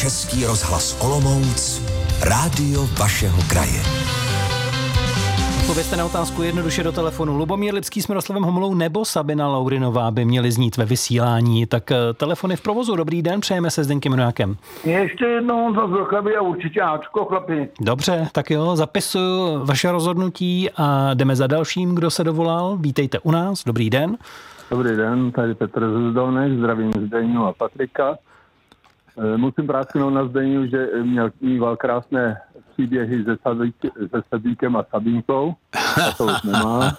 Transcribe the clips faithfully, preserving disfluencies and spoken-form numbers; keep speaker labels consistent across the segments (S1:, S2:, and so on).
S1: Český rozhlas Olomouc, rádio vašeho kraje.
S2: Povězte na otázku jednoduše do telefonu. Lubomír Lipský s Miroslavem Homolou nebo Sabina Laurinová by měly znít ve vysílání. Tak telefony v provozu. Dobrý den, přejeme se Zdeňkem Jurnákem.
S3: Ještě jednou za chlapi a určitě Ačko, chlapi.
S2: Dobře, tak jo, zapisuju vaše rozhodnutí a jdeme za dalším, kdo se dovolal. Vítejte u nás, dobrý den.
S3: Dobrý den, tady Petr Zuzdonek, zdravím Zdeňu a Patrika. Musím prásknout na Zdeňu, že měl mýval krásné příběhy se, Sadík, se Sadíkem a Sabínkou, a to už nemá.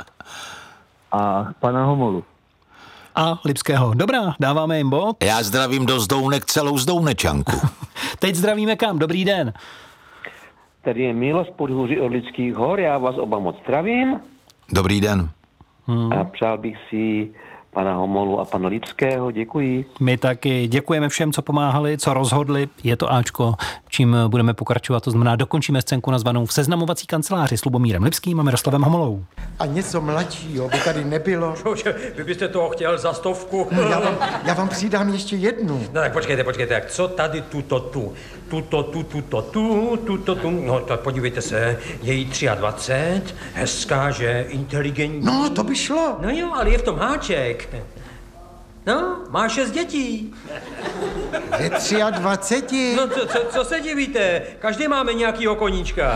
S3: A pana Homolu.
S2: A Lipského. Dobrá, dáváme jim bod.
S4: Já zdravím do Zdounek celou Zdounečanku.
S2: Teď zdravíme kam? Dobrý den.
S5: Tady je Miloš Podhůří od Lidských hor, já vás oba moc zdravím.
S4: Dobrý den.
S5: Hmm. A přál bych si pana Homolu a pana Lipského, děkuji.
S2: My taky děkujeme všem, co pomáhali, co rozhodli. Je to Ačko, čím budeme pokračovat. To znamená, dokončíme scénku nazvanou V seznamovací kanceláři s Lubomírem Lipským a Miroslavem Homolou.
S6: A něco mladšího by tady nebylo.
S7: Vy byste toho chtěl za stovku.
S6: No, já, vám, já vám přidám ještě jednu.
S7: No tak počkejte, počkejte, jak co tady tuto tu, tuto tu, tuto tu, tuto tu, no tak podívejte se, je jí dvacet tři, hezká, že, inteligentní.
S6: No, to by šlo.
S7: No jo, ale je v tom háček. No, má šest dětí.
S6: Ve dvaceti tři.
S7: No co, co, co se divíte? Každý máme nějakýho koníčka.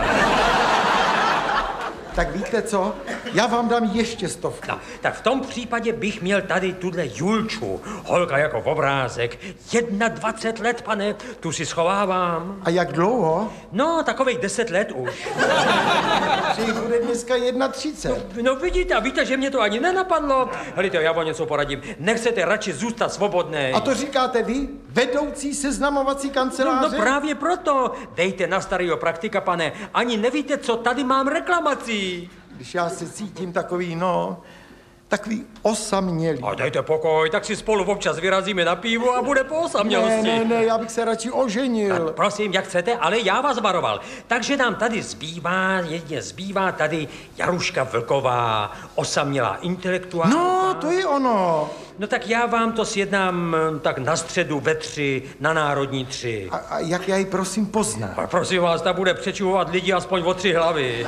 S6: Tak víte co? Já vám dám ještě stovku.
S7: No, tak v tom případě bych měl tady tuhle Julču. Holka jako obrázek. dvacet jedna let, pane, tu si schovávám.
S6: A jak dlouho?
S7: No, takových deset let už.
S6: Že jí bude dneska třicet jedna.
S7: No, no vidíte, a víte, že mě to ani nenapadlo. Helejte, já vám něco poradím. Nechcete radši zůstat svobodnej.
S6: A to říkáte vy? Vedoucí seznamovací kanceláře?
S7: No, no právě proto. Dejte na starýho praktika, pane. Ani nevíte, co tady mám reklamací.
S6: Když já se cítím takový, no, takový osamělý.
S7: A dejte pokoj, tak si spolu občas vyrazíme na pivo a bude po osamělosti.
S6: Ne, ne, ne, já bych se radši oženil.
S7: Tak prosím, jak chcete, ale já vás varoval. Takže nám tady zbývá, jedině zbývá tady Jaruška Vlková, osamělá intelektuálka.
S6: No, to je ono.
S7: No tak já vám to sjednám tak na středu ve tři, na Národní tři.
S6: A, a jak já ji prosím poznám?
S7: A prosím vás, ta bude přečuhovat lidi aspoň o tři hlavy.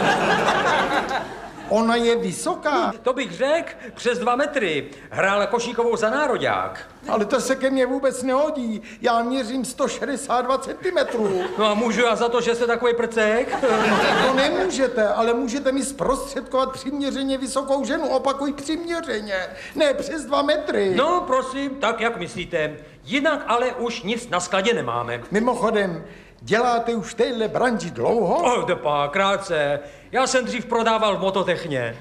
S6: Ona je vysoká.
S7: To bych řekl, přes dva metry. Hrála košíkovou za nároďák.
S6: Ale to se ke mně vůbec nehodí. Já měřím sto šedesát dva centimetrů.
S7: No a můžu já za to, že jste takový prcek?
S6: To nemůžete, ale můžete mi zprostředkovat přiměřeně vysokou ženu. Opakuj, přiměřeně. Ne přes dva metry.
S7: No, prosím, tak jak myslíte. Jinak ale už nic na skladě nemáme.
S6: Mimochodem, děláte už v téhle branži dlouho?
S7: Oh, depa, krátce. Já jsem dřív prodával v mototechně.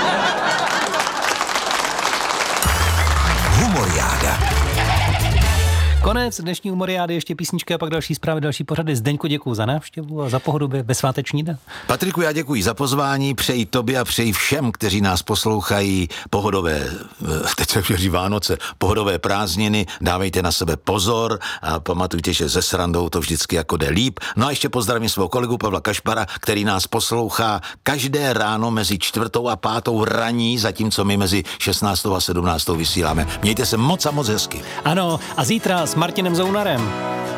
S1: Humoriáda.
S2: Konec dnešní humoriády, ještě písnička a pak další zprávy, další pořady. Zdeňku, děkuju za návštěvu a za pohodu ve sváteční den.
S4: Patriku, já děkuji za pozvání, přeji tobě a přeji všem, kteří nás poslouchají, pohodové, teď se věří Vánoce, pohodové prázdniny, dávejte na sebe pozor a pamatujte, že se srandou to vždycky jako jde líp. No a ještě pozdravím svého kolegu Pavla Kašpara, který nás poslouchá každé ráno mezi čtvrtou a pátou raní, zatímco my mezi šestnáctou a sedmnáctou vysíláme. Mějte se moc a moc hezky.
S2: Ano, a zítra s Martinem Zounarem.